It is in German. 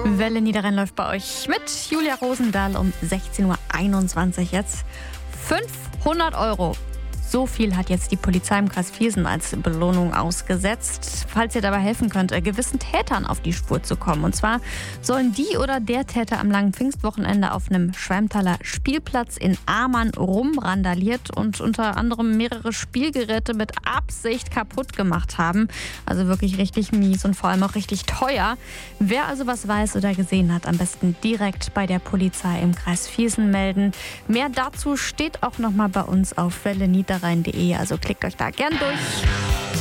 Welle Niederrhein läuft bei euch mit Julia Rosendahl um 16.21 Uhr jetzt. 500 Euro. So viel hat jetzt die Polizei im Kreis Viersen als Belohnung ausgesetzt, falls ihr dabei helfen könnt, gewissen Tätern auf die Spur zu kommen. Und zwar sollen die oder der Täter am langen Pfingstwochenende auf einem Schwalmtaler Spielplatz in Amann rumrandaliert und unter anderem mehrere Spielgeräte mit Absicht kaputt gemacht haben. Also wirklich richtig mies und vor allem auch richtig teuer. Wer also was weiß oder gesehen hat, am besten direkt bei der Polizei im Kreis Viersen melden. Mehr dazu steht auch nochmal bei uns auf welleniederrhein.de, also klickt euch da gern durch.